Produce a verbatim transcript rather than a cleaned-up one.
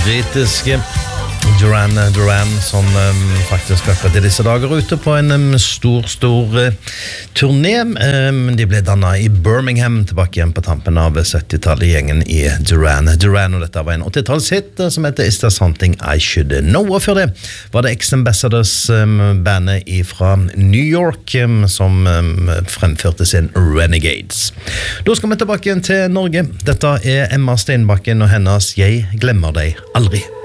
britiske Duran Duran, som um, faktisk akkurat i disse dager ute på en um, stor, stor uh, turné. Um, de ble dannet i Birmingham, tilbake igjen på tampen av syttitallet, gjengen i Duran Duran, og dette var en åttitallshit uh, som heter Is There Something I Should Know, og før det var det X-Ambassadors, um, bandet fra New York, um, som um, fremførte sin Renegades. Da skal vi tilbake igjen til Norge. Dette er Emma Steinbakken og hennes Jeg glemmer deg aldri.